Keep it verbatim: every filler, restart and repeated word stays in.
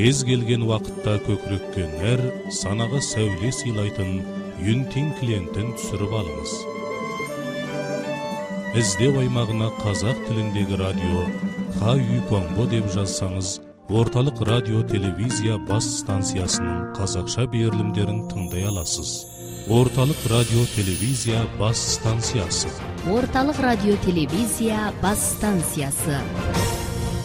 Кез келген вақытта көкіреккен әр санаға сәуле сыйлайтын Юнтин клиентін түсіріп алыңыз. Іздеу аймағына қазақ тіліндегі радио Ха Үй Конго деп жазсаңыз, орталық радио телевизия бас станциясының қазақша берілімдерін тыңдай аласыз. Орталық радио телевизия бас станциясы. Орталық радио телевизия бас станциясы.